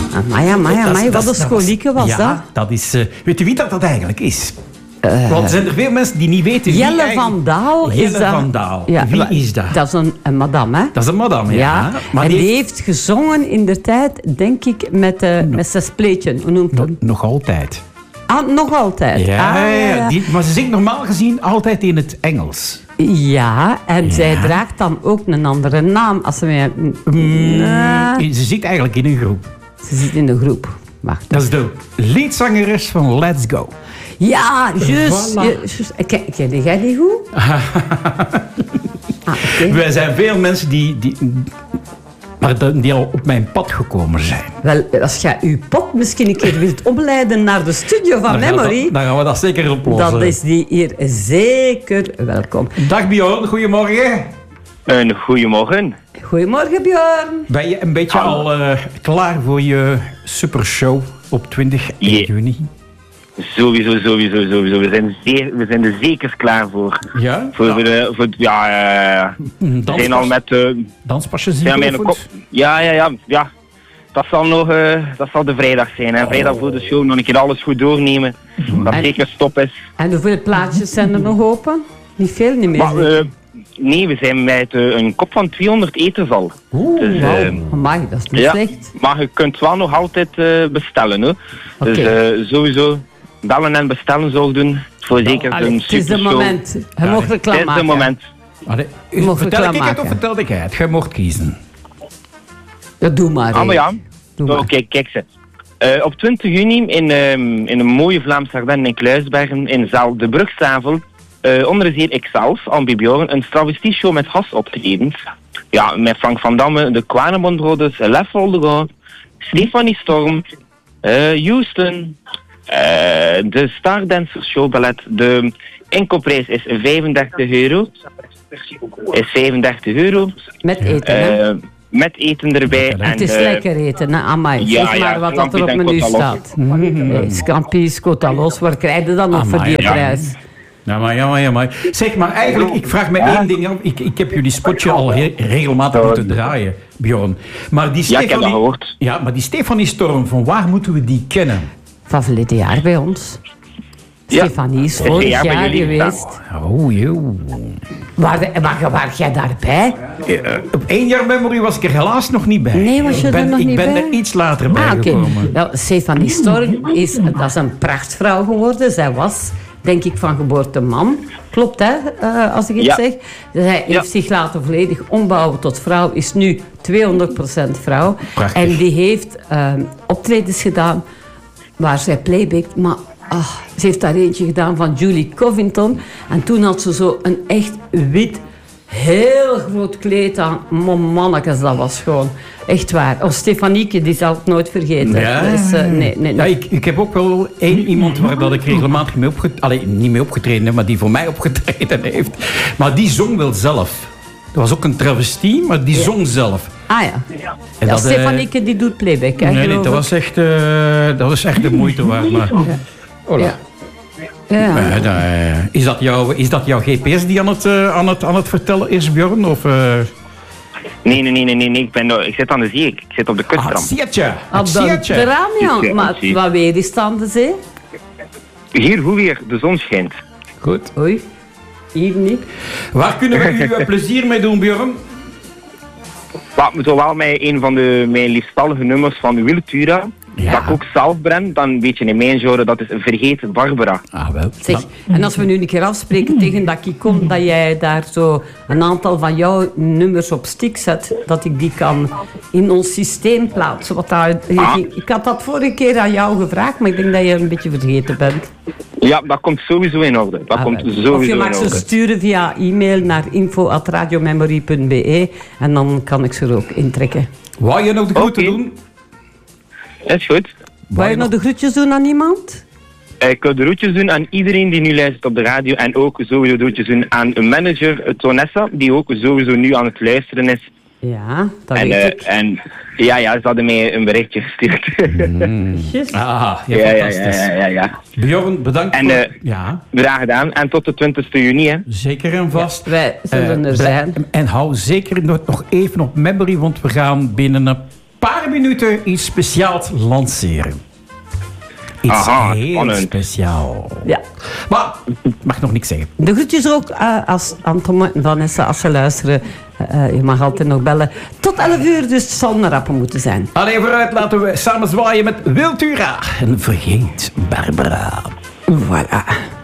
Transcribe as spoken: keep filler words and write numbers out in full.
Amai, amai, amai. Wat een scholieke was ja, dat? dat is... Uh, weet u wie dat, dat eigenlijk is? Uh, Want er zijn er veel mensen die niet weten wie Jelle eigenlijk... van Daal. Jelle is dat... van Daal. Ja, wie is dat? Dat is een, een madame, hè? Dat is een madame, ja. ja. Maar en die, die heeft gezongen in de tijd, denk ik, met, uh, met zijn spleetje. Hoe noemt no, dat? Nog altijd. Ah, nog altijd? Ja, ah, ja, ja. Die, maar ze zingt normaal gezien altijd in het Engels. Ja, en ja. zij draagt dan ook een andere naam. Als ze, mij... mm, uh, ze zit eigenlijk in een groep. Ze zit in een groep. Wacht. Dat is de leadzangeres van Let's Go. Ja, juist. Voilà. Ken, ken jij die goed? ah, okay. Wij zijn veel mensen die, die, maar die al op mijn pad gekomen zijn. Wel, als jij uw pad misschien een keer wilt omleiden naar de studio van dan Memory... Dat, dan gaan we dat zeker oplossen. Dan is die hier zeker welkom. Dag Bjorn, goedemorgen. Een goedemorgen. Goedemorgen Bjorn. Ben je een beetje Hallo. al uh, klaar voor je supershow op twintig yeah. juni? Sowieso, sowieso, sowieso. We zijn, zeer, we zijn er zeker klaar voor. Ja? Voor, ja. Voor, de, voor ja, uh, we zijn al met... Uh, Danspasjes ja, mijn kop, ja, ja, ja, ja. Dat zal, nog, uh, dat zal de vrijdag zijn. Hè. Vrijdag voor de show nog een keer alles goed doornemen. Dat en, zeker stop is. En hoeveel plaatjes zijn er nog open? Niet veel, niet meer. Maar, uh, nee, we zijn met uh, een kop van tweehonderd eters al. Oeh, dus, wow. uh, Amai, dat is niet ja, slecht. Maar je kunt wel nog altijd uh, bestellen. Hè. Okay. Dus uh, sowieso... bellen en bestellen zou doen. Voor zeker Allee, een het is het moment. Je ja, mocht reclame maken. Het is het moment. Allee, u, vertel ik het of vertelde ik het? Jij mocht kiezen. Ja, doe maar. Ah, maar ja. Oké, okay, kijk ze. Uh, op twintig juni in, um, in een mooie Vlaamse Ardennen in Kluisbergen in zaal De Brugstavel uh, organiseer ik zelf, Ambi Bjorn, een travestieshow met gastoptredens. Ja, met Frank van Damme, de Quaremont Brothers, Lef Voldegaard, Stefanie Storm, uh, Houston... Uh, de Stardancer Show Ballet. De inkoopprijs is vijfendertig euro. Is vijfendertig euro. Met eten, uh, hè? Met eten erbij. En het is uh, lekker eten, hè? Amai. Ja, zeg maar ja, wat dat er op menu staat. Mm-hmm. Scampi, scotalos, waar krijg je dan nog Amai, voor die ja. prijs? Ja, maar, ja, maar, ja, maar. Zeg maar, eigenlijk, ik vraag me ja. één ding af. Ik, ik heb jullie spotje al he- regelmatig moeten draaien, Bjorn. Maar die Stefanie, ja, ik heb dat gehoord. Ja, maar die Stefanie Storm, van waar moeten we die kennen? Van verleden jaar bij ons. Ja. Stefanie is vorig jaar, jaar geweest. Oh, joh. Waar, waar, waar jij daarbij? Uh, op één jaar Memory was ik er helaas nog niet bij. Nee, was je ik ben, er nog ik niet bij? Ik bij? ben er iets later bij ah, okay. gekomen. Nou, Stefanie Storm is, dat is een prachtvrouw geworden. Zij was, denk ik, van geboorte man. Klopt, hè, uh, als ik het ja. zeg. Zij ja. heeft zich laten volledig ombouwen tot vrouw. Is nu tweehonderd procent vrouw. Prachtig. En die heeft uh, optredens gedaan... waar zij playbackt, maar oh, ze heeft daar eentje gedaan van Julie Covington. En toen had ze zo een echt wit, heel groot kleed aan. Mannekes, dat was gewoon echt waar. Oh, Stefanieke, die zal het nooit vergeten. Ja, dus, uh, nee, nee, nee. Ja, ik, ik heb ook wel één iemand waar dat ik regelmatig mee opgetreden... Allee, niet mee opgetreden heb, maar die voor mij opgetreden heeft. Maar die zong wel zelf. Dat was ook een travestie, maar die ja. zong zelf. Ah ja. En ja, dat, Stefanieke die doet playback, hè? Nee, nee, dat was echt, uh, dat was echt de moeite waard. Maar... Ja. Hola. Ja. Ja. Uh, uh, is, dat jouw, is dat jouw G P S die aan het, uh, aan het, aan het vertellen is, Bjorn? Of, uh... Nee, nee, nee, nee, nee. Ik, ben, ik zit aan de zee. Ik zit op de kustram. Ah, Sietje. Op de raam, ja. Maar wat weer is het aan de zee? Hier, hoe weer? De zon schijnt. Goed. Oei. Hier niet. Waar kunnen we u plezier mee doen, Bjorn? Wat, zowel met een van de, mijn liefstallige nummers van Wiltura, ja. dat ik ook zelf brand, dan een beetje in mijn genre, dat is Vergeet Barbara. Ah, wel. Zeg, en als we nu een keer afspreken tegen dat ik kom, dat jij daar zo een aantal van jouw nummers op stick zet, dat ik die kan in ons systeem plaatsen. Wat daar, ah. ik, ik had dat vorige keer aan jou gevraagd, maar ik denk dat je een beetje vergeten bent. Ja, dat komt sowieso in orde. Dat ah, komt sowieso of je mag ze sturen via e-mail naar info at radiomemory punt b e en dan kan ik ze er ook intrekken. Wou je nog de groeten okay. doen? Dat is goed. Wou je nog de groetjes doen aan iemand? Ik wil de groetjes doen aan iedereen die nu luistert op de radio en ook sowieso de groetjes doen aan een manager, Tonessa, die ook sowieso nu aan het luisteren is. Ja, dat en, weet uh, ik. En ja, ja, ze hadden mij een berichtje gestuurd. Mm. Ah, ja, ja, fantastisch. Ja, ja, ja, ja. Bjorn, bedankt en, voor... Uh, ja. Graag gedaan. En tot de twintigste juni, hè. Zeker en vast. Ja, wij zullen uh, er zijn. En hou zeker nog, nog even op Memory, want we gaan binnen een paar minuten iets speciaals lanceren. Iets Aha, heel spannend. speciaal. Ja. Maar, ik mag nog niks zeggen. De groetjes ook uh, als Anton en Vanessa, als ze luisteren. Uh, je mag altijd nog bellen. Tot elf uur, dus het zal een rappen moeten zijn. Allee, vooruit laten we samen zwaaien met Wiltura. En vergeet Barbara. Voilà.